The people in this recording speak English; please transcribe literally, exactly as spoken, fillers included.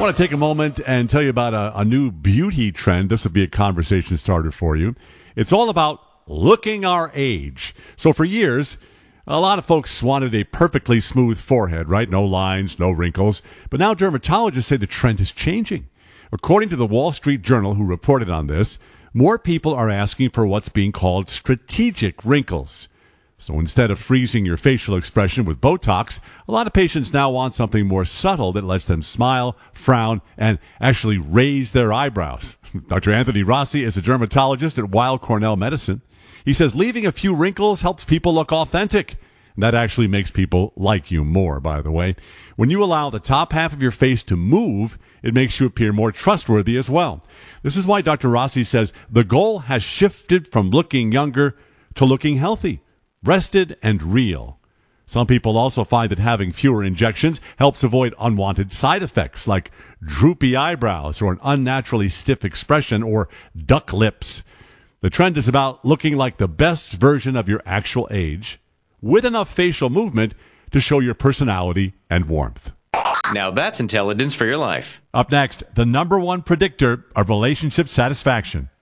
want to take a moment and tell you about a, a new beauty trend. This will be a conversation starter for you. It's all about looking our age. So for years, a lot of folks wanted a perfectly smooth forehead, right? No lines, no wrinkles. But now dermatologists say the trend is changing. According to the Wall Street Journal, who reported on this, more people are asking for what's being called strategic wrinkles. So instead of freezing your facial expression with Botox, a lot of patients now want something more subtle that lets them smile, frown, and actually raise their eyebrows. Doctor Anthony Rossi is a dermatologist at Weill Cornell Medicine. He says leaving a few wrinkles helps people look authentic. That actually makes people like you more, by the way. When you allow the top half of your face to move, it makes you appear more trustworthy as well. This is why Doctor Rossi says the goal has shifted from looking younger to looking healthy, rested, and real. Some people also find that having fewer injections helps avoid unwanted side effects like droopy eyebrows or an unnaturally stiff expression or duck lips. The trend is about looking like the best version of your actual age with enough facial movement to show your personality and warmth. Now that's intelligence for your life. Up next, the number one predictor of relationship satisfaction.